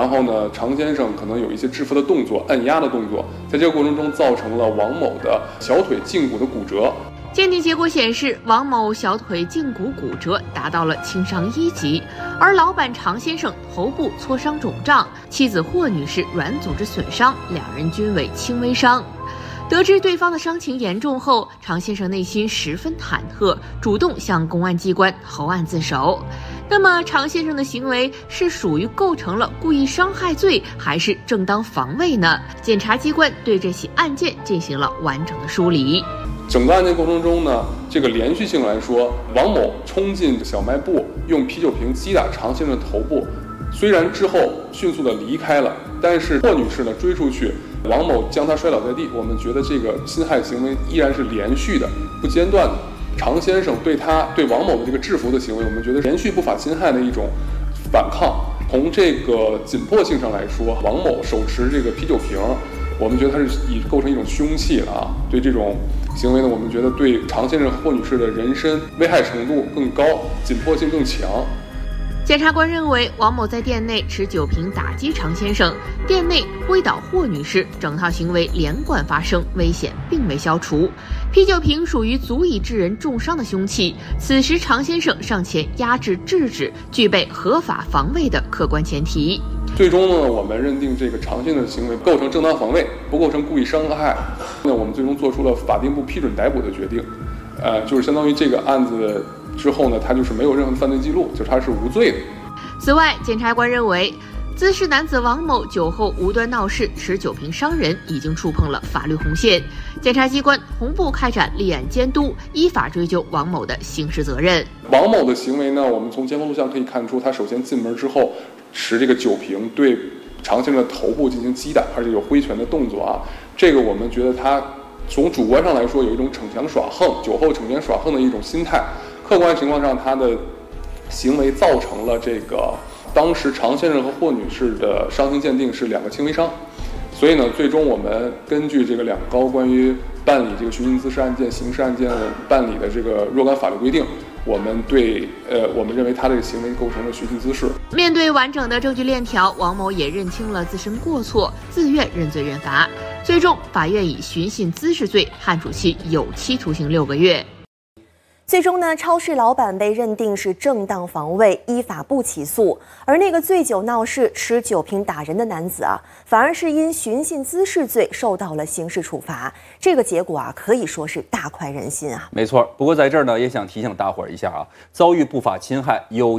然后呢，常先生可能有一些制服的动作、按压的动作，在这个过程中造成了王某的小腿胫骨的骨折。 鉴定结果显示，王某小腿胫骨骨折达到了轻伤1级，而老板常先生头部挫伤肿胀，妻子霍女士软组织损伤，两人均为轻微伤。得知对方的伤情严重后，常先生内心十分忐忑，主动向公安机关投案自首。那么，常先生的行为是属于构成了故意伤害罪，还是正当防卫呢？检察机关对这起案件进行了完整的梳理。 整个案件过程中呢，这个连续性来说，王某冲进小卖部，用啤酒瓶击打常先生的头部，虽然之后迅速的离开了，但是霍女士呢追出去，王某将她摔倒在地。我们觉得这个侵害行为依然是连续的、不间断的。常先生对王某的这个制服的行为，我们觉得连续不法侵害的一种反抗。从这个紧迫性上来说，王某手持这个啤酒瓶，我们觉得他是已构成一种凶器了啊。对这种行为呢，我们觉得对常先生和霍女士的人身危害程度更高，紧迫性更强。 检察官认为，王某在店内持酒瓶打击常先生，店内挥倒霍女士，整套行为连贯发生，危险并未消除。啤酒瓶属于足以致人重伤的凶器，此时常先生上前压制制止，具备合法防卫的客观前提。 最终呢，我们认定这个常先生的行为构成正当防卫，不构成故意伤害。那我们最终做出了法定不批准逮捕的决定，就是相当于这个案子之后呢，他就是没有任何犯罪记录，就是他是无罪的。 此外，检察官认为，滋事男子王某酒后无端闹事，持酒瓶伤人，已经触碰了法律红线。检察机关同步开展立案监督，依法追究王某的刑事责任。 王某的行为呢，我们从监控录像可以看出，他首先进门之后持这个酒瓶对常先生的头部进行击打，而且有挥拳的动作啊。这个我们觉得他从主观上来说有一种逞强耍横、酒后逞强耍横的一种心态。客观情况上，他的行为造成了这个当时常先生和霍女士的伤情鉴定是2个轻微伤，所以呢，最终我们根据这个两高关于办理这个寻衅滋事案件、刑事案件办理的这个若干法律规定，我们认为他这个行为构成了寻衅滋事。 面对完整的证据链条，王某也认清了自身过错，自愿认罪认罚。最终，法院以寻衅滋事罪判处其有期徒刑6个月。 最终呢，超市老板被认定是正当防卫，依法不起诉。而那个醉酒闹事、持酒瓶打人的男子啊，反而是因寻衅滋事罪受到了刑事处罚。这个结果啊，可以说是大快人心啊。 没错，不过在这儿呢，也想提醒大伙儿一下啊，遭遇不法侵害有